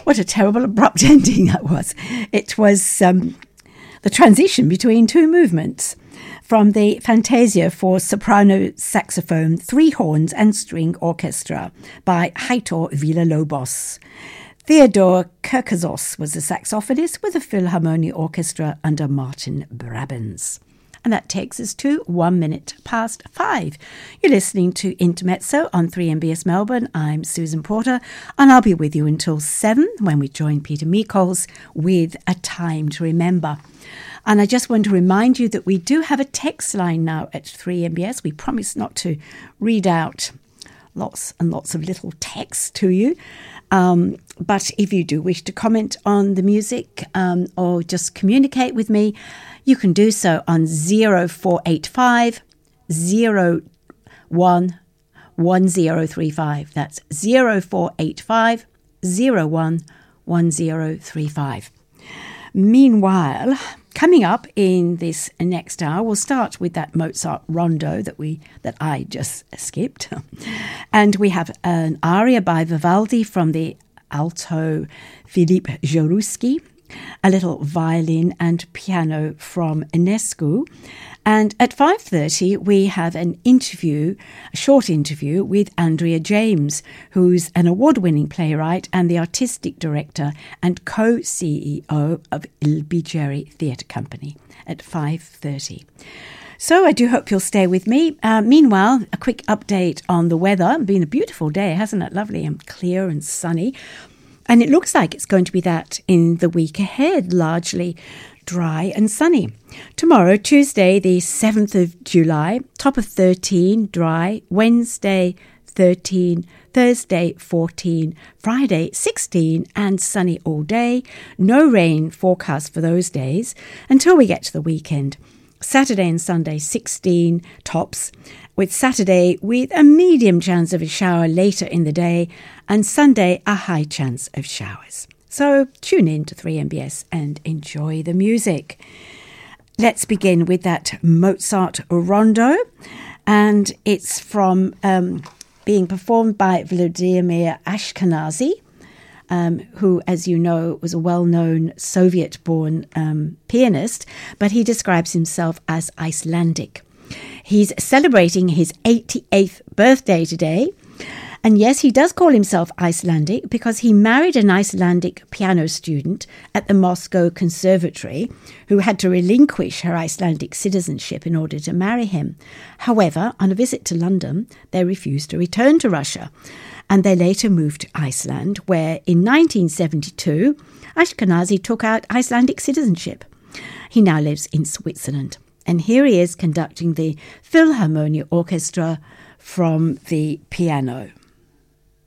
What a terrible abrupt ending that was. It was the transition between two movements from the Fantasia for soprano, saxophone, three horns and string orchestra by Heitor Villa-Lobos. Theodore Kirkazos was the saxophonist with the Philharmonia Orchestra under Martin Brabants. And that takes us to 5:01. You're listening to Intermezzo on 3MBS Melbourne. I'm Susan Porter, and I'll be with you until 7 when we join Peter Meikles with A Time to Remember. And I just want to remind you that we do have a text line now at 3MBS. We promise not to read out lots and lots of little text to you. But if you do wish to comment on the music or just communicate with me, you can do so on 0485 01 1035. That's 0485 01 1035. Meanwhile, coming up in this next hour, we'll start with that Mozart rondo that I just skipped. And we have an aria by Vivaldi from the alto Philippe Jaroussky, a little violin and piano from Enescu. And at 5:30, we have a short interview with Andrea James, who's an award-winning playwright and the artistic director and co-CEO of Il Bicchiere Theatre Company at 5:30. So I do hope you'll stay with me. Meanwhile, a quick update on the weather. It's been a beautiful day, hasn't it? Lovely and clear and sunny. And it looks like it's going to be that in the week ahead, largely dry and sunny. Tomorrow, Tuesday, the 7th of July, top of 13, dry. Wednesday, 13. Thursday, 14. Friday, 16, and sunny all day. No rain forecast for those days until we get to the weekend. Saturday and Sunday, 16 tops, with Saturday with a medium chance of a shower later in the day, and Sunday a high chance of showers. So tune in to 3MBS and enjoy the music. Let's begin with that Mozart rondo, and it's from being performed by Vladimir Ashkenazy, who, as you know, was a well-known Soviet-born pianist, but he describes himself as Icelandic. He's celebrating his 88th birthday today. And yes, he does call himself Icelandic because he married an Icelandic piano student at the Moscow Conservatory who had to relinquish her Icelandic citizenship in order to marry him. However, on a visit to London, they refused to return to Russia. And they later moved to Iceland, where in 1972, Ashkenazy took out Icelandic citizenship. He now lives in Switzerland. And here he is conducting the Philharmonia Orchestra from the piano.